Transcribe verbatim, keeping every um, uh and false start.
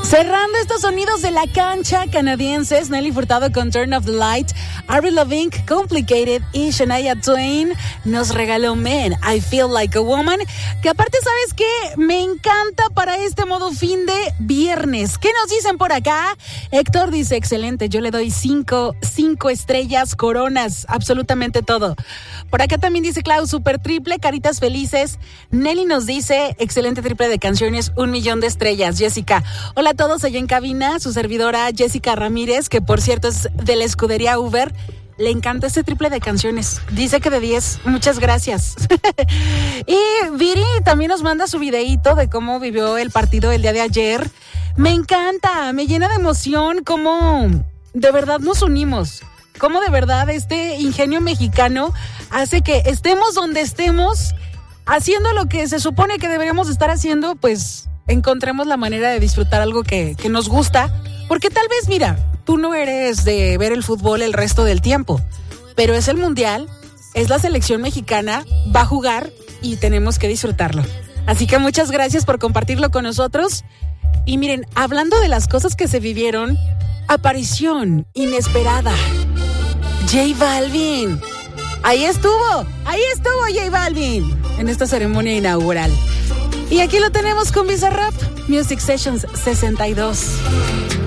Cerrando estos sonidos de la cancha canadienses, Nelly Furtado con Turn Off the Light, Avril Lavigne, Complicated y Shania Twain nos regaló Men, I Feel Like a Woman, que aparte, ¿sabes qué? Me encanta para este modo fin de viernes. ¿Qué nos dicen por acá? Héctor dice, excelente, yo le doy cinco, cinco estrellas, coronas, absolutamente todo. Por acá también dice Clau, super triple, caritas felices. Nelly nos dice, excelente triple de canciones, un millón de estrellas. Jessica, hola a todos allá en cabina, su servidora Jessica Ramírez, que por cierto es de la escudería Uber. Le encanta este triple de canciones. Dice que de diez. Muchas gracias. Y Viri también nos manda su videíto de cómo vivió el partido el día de ayer. Me encanta, me llena de emoción cómo de verdad nos unimos. Cómo de verdad este ingenio mexicano hace que estemos donde estemos, haciendo lo que se supone que deberíamos estar haciendo, pues encontremos la manera de disfrutar algo que, que nos gusta. Porque tal vez, mira, tú no eres de ver el fútbol el resto del tiempo, pero es el mundial, es la selección mexicana, va a jugar y tenemos que disfrutarlo. Así que muchas gracias por compartirlo con nosotros. Y miren, hablando de las cosas que se vivieron, aparición inesperada. J Balvin. Ahí estuvo, ahí estuvo J Balvin en esta ceremonia inaugural. Y aquí lo tenemos con Bizarrap Music Sessions sesenta y dos.